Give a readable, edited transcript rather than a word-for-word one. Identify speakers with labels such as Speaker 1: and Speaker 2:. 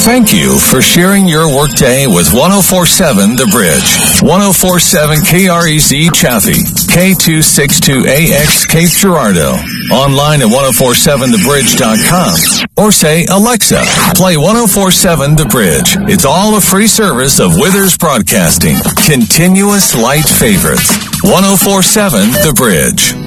Speaker 1: Thank you for sharing your workday with 104.7 The Bridge. 104.7 KREZ Chaffee, K262AX Cape Girardeau. Online at 1047thebridge.com. Or say, Alexa, play 104.7 The Bridge. It's all a free service of Withers Broadcasting. Continuous light favorites. 104.7 The Bridge.